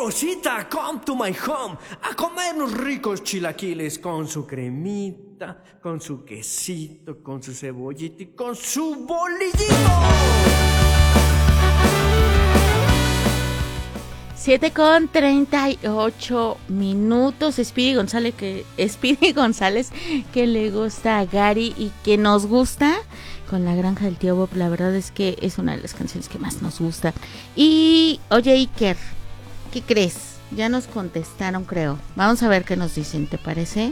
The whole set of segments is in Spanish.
cosita, come to my home a comer unos ricos chilaquiles con su cremita, con su quesito, con su cebollita y con su bolillito. 7:38. Speedy González, que le gusta a Gary y que nos gusta con La Granja del Tío Bob. La verdad es que es una de las canciones que más nos gusta. Y oye, Iker, ¿qué crees? Ya nos contestaron, creo. Vamos a ver qué nos dicen, ¿te parece?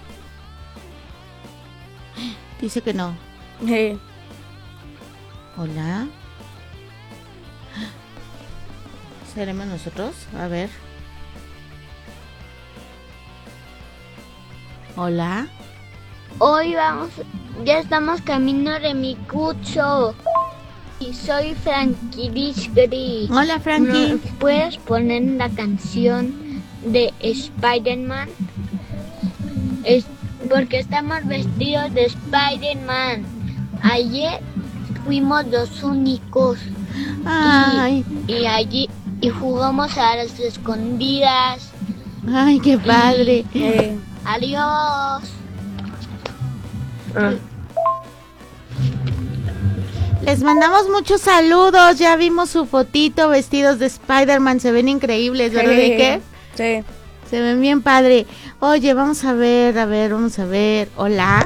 Dice que no. Hola. ¿Seremos nosotros? A ver. Hola. Hoy ya estamos camino de mi cucho. Y soy Frankie Disgri. Hola, Frankie. ¿Puedes poner la canción de Spider-Man? Porque estamos vestidos de Spider-Man. Ayer fuimos los únicos. Ay. Y allí jugamos a las escondidas. Ay, qué padre. Adiós. Les mandamos muchos saludos. Ya vimos su fotito vestidos de Spider-Man. Se ven increíbles, ¿verdad, Iker? Sí. Se ven bien padre. Oye, vamos a ver. Hola.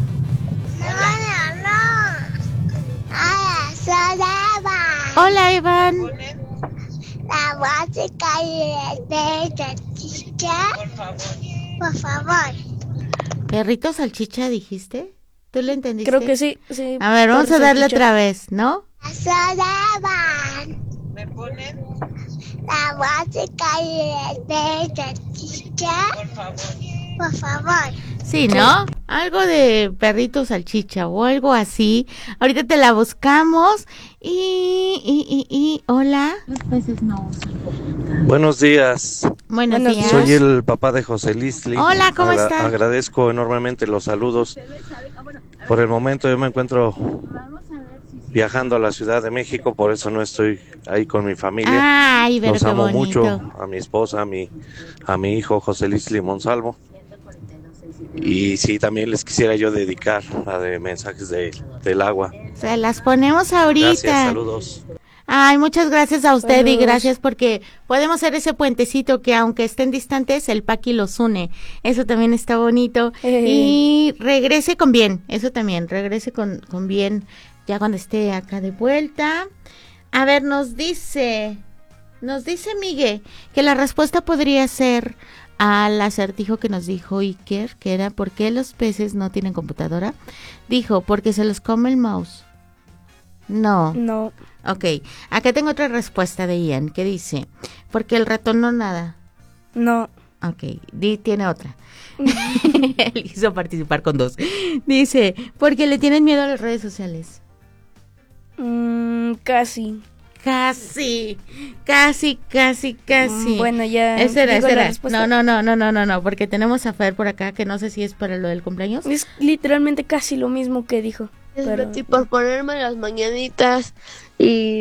Hola, Iván. La música de salchicha. Por favor. ¿Perrito salchicha dijiste? ¿Tú lo entendiste? Creo que sí. A ver, vamos a darle otra vez, ¿no? ¿Me ponen? La música de salchicha. Por favor. Sí, ¿no? Algo de perrito salchicha o algo así. Ahorita te la buscamos. Y hola. Los peces no usan computadora. Buenos días. Buenos días. Soy el papá de José Lisli. Hola, ¿cómo está? Agradezco enormemente los saludos. Por el momento yo me encuentro viajando a la Ciudad de México, por eso no estoy ahí con mi familia. Ay, pero los qué amo bonito. mucho, a mi esposa, a mi hijo José Lisli Monsalvo. Y sí, también les quisiera yo dedicar la de mensajes del agua. Se las ponemos ahorita. Gracias, saludos. Ay, muchas gracias a usted Saludos. y gracias porque podemos hacer ese puentecito que aunque estén distantes, el Paqui los une. Eso también está bonito. Y regrese con bien, eso también, regrese con bien ya cuando esté acá de vuelta. A ver, nos dice Miguel que la respuesta podría ser al acertijo que nos dijo Iker, que era ¿por qué los peces no tienen computadora? Dijo, porque se los come el mouse. No. Ok, acá tengo otra respuesta de Ian, que dice, porque el ratón no nada. No. Ok, tiene otra. Él quiso participar con dos. Dice, porque le tienen miedo a las redes sociales. Casi. Casi. Bueno, ya. Esa digo la era. respuesta. No, porque tenemos a Fer por acá, que no sé si es para lo del cumpleaños. Es literalmente casi lo mismo que dijo. Pero... por ponerme las mañanitas y